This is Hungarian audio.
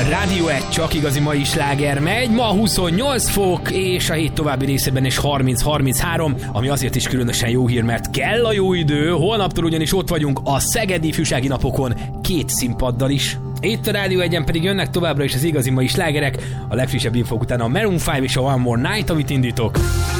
Rádió 1, csak igazi mai sláger megy, ma 28 fok, és a hét további részében is 30-33, ami azért is különösen jó hír, mert kell a jó idő, holnaptól ugyanis ott vagyunk a Szegedi Ifjúsági Napokon 2 színpaddal is. Itt a Rádió 1-en pedig jönnek továbbra is az igazi mai slágerek, a legfrissebb infók után a Maroon 5 és a One More Night, amit indítok.